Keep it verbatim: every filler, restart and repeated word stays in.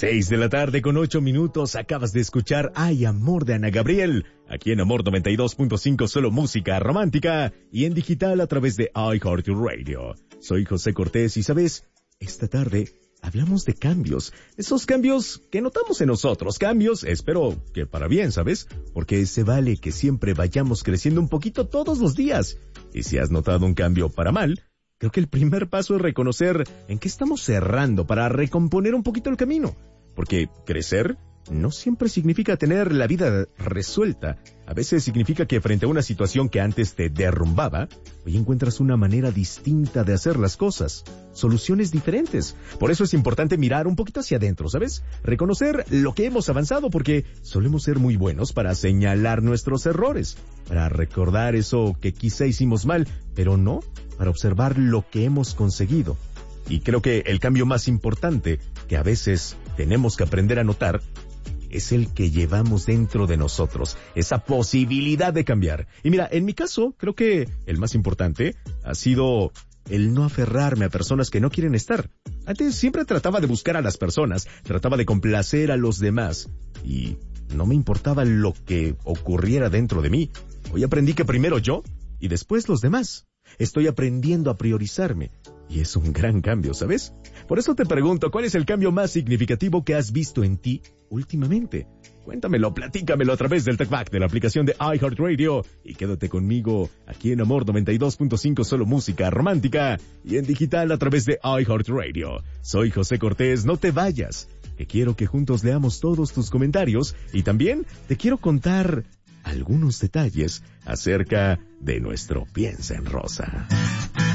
Seis de la tarde con ocho minutos, acabas de escuchar Ay Amor de Ana Gabriel, aquí en Amor noventa y dos punto cinco, solo música romántica, y en digital a través de iHeartRadio. Soy José Cortés y sabes, esta tarde hablamos de cambios, esos cambios que notamos en nosotros, cambios, espero que para bien, ¿sabes? Porque se vale que siempre vayamos creciendo un poquito todos los días, y si has notado un cambio para mal, creo que el primer paso es reconocer en qué estamos cerrando para recomponer un poquito el camino. Porque crecer no siempre significa tener la vida resuelta. A veces significa que frente a una situación que antes te derrumbaba, hoy encuentras una manera distinta de hacer las cosas. Soluciones diferentes. Por eso es importante mirar un poquito hacia adentro, ¿sabes? Reconocer lo que hemos avanzado porque solemos ser muy buenos para señalar nuestros errores, para recordar eso que quizá hicimos mal, pero no para observar lo que hemos conseguido. Y creo que el cambio más importante que a veces tenemos que aprender a notar es el que llevamos dentro de nosotros, esa posibilidad de cambiar. Y mira, en mi caso, creo que el más importante ha sido el no aferrarme a personas que no quieren estar. Antes siempre trataba de buscar a las personas, trataba de complacer a los demás y no me importaba lo que ocurriera dentro de mí. Hoy aprendí que primero yo y después los demás. Estoy aprendiendo a priorizarme y es un gran cambio, ¿sabes? Por eso te pregunto, ¿cuál es el cambio más significativo que has visto en ti últimamente? Cuéntamelo, platícamelo a través del TalkBack de la aplicación de iHeartRadio y quédate conmigo aquí en Amor noventa y dos punto cinco, solo música romántica y en digital a través de iHeartRadio. Soy José Cortés, no te vayas, que quiero que juntos leamos todos tus comentarios y también te quiero contar algunos detalles acerca de nuestro Piensa en Rosa.